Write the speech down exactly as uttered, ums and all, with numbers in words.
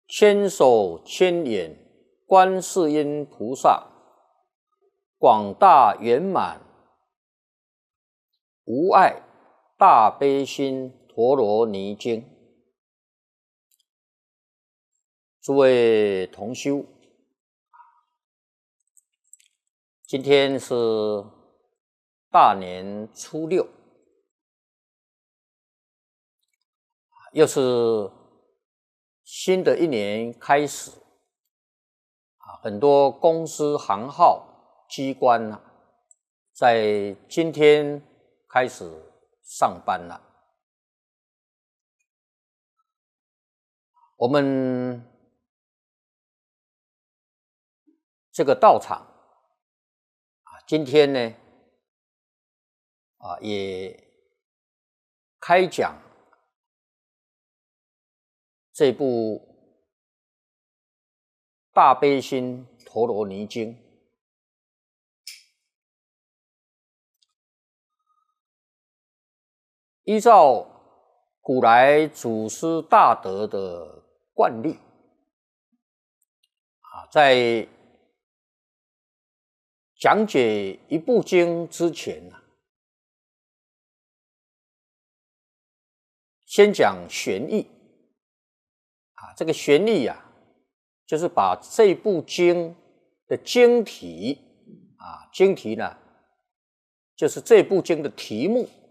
千手千眼观世音菩萨，广大圆满无碍大悲心陀罗尼经。诸位同修，今天是大年初六，又是新的一年开始，啊，很多公司行号机关呢，在今天开始上班了。我们这个道场啊，今天呢，啊，也开讲这部大悲心陀罗尼经。依照古来祖师大德的惯例啊，在讲解一部经之前呢，先讲玄义啊，这个玄义啊，就是把这部经的经题啊，经题呢，就是这部经的题目